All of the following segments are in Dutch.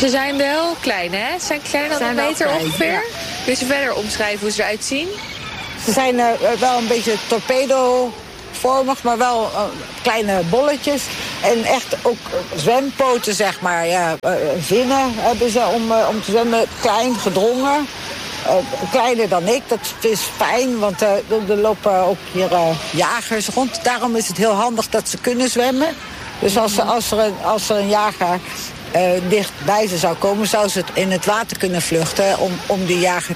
Ze zijn wel klein, hè? Ze zijn kleiner dan een meter ongeveer. Ja. Kun je ze verder omschrijven hoe ze eruit zien? Ze zijn wel een beetje torpedo-vormig, maar wel kleine bolletjes. En echt ook zwempoten, zeg maar. Ja, vinnen hebben ze om te zwemmen. Klein, gedrongen. Kleiner dan ik, dat is fijn, want er lopen ook hier jagers rond. Daarom is het heel handig dat ze kunnen zwemmen. Dus als er een jager dichtbij ze zou komen, zou ze in het water kunnen vluchten om die jager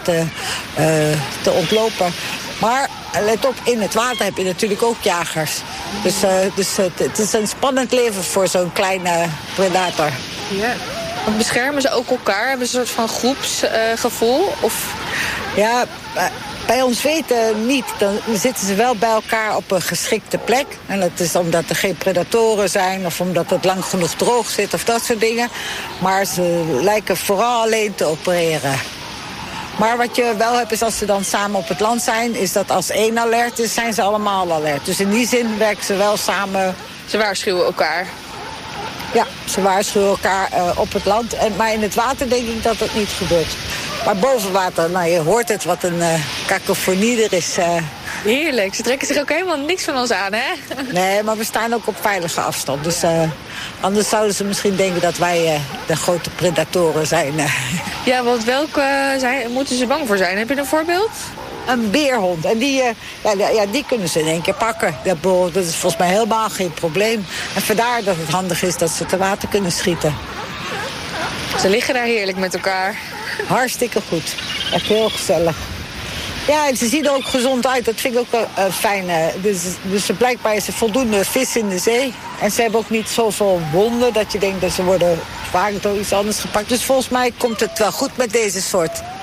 te ontlopen. Maar let op, in het water heb je natuurlijk ook jagers. Dus het is een spannend leven voor zo'n kleine predator. Ja. Beschermen ze ook elkaar? Hebben ze een soort van groepsgevoel? Ja, bij ons weten niet. Dan zitten ze wel bij elkaar op een geschikte plek. En dat is omdat er geen predatoren zijn of omdat het lang genoeg droog zit of dat soort dingen. Maar ze lijken vooral alleen te opereren. Maar wat je wel hebt is als ze dan samen op het land zijn, is dat als één alert is, zijn ze allemaal alert. Dus in die zin werken ze wel samen. Ze waarschuwen elkaar. Ja, ze waarschuwen elkaar op het land. Maar in het water denk ik dat dat niet gebeurt. Maar boven water, nou, je hoort het, wat een kakofonie er is. Heerlijk, ze trekken zich ook helemaal niks van ons aan, hè? Nee, maar we staan ook op veilige afstand. Dus anders zouden ze misschien denken dat wij de grote predatoren zijn. Ja, want welke moeten ze bang voor zijn? Heb je een voorbeeld? Een beerhond. En die kunnen ze in één keer pakken. Dat is volgens mij helemaal geen probleem. En vandaar dat het handig is dat ze te water kunnen schieten. Ze liggen daar heerlijk met elkaar. Hartstikke goed. Echt heel gezellig. Ja, en ze zien er ook gezond uit. Dat vind ik ook fijn. Dus blijkbaar is er voldoende vis in de zee. En ze hebben ook niet zoveel wonden dat je denkt dat ze worden vaak door iets anders gepakt. Dus volgens mij komt het wel goed met deze soort.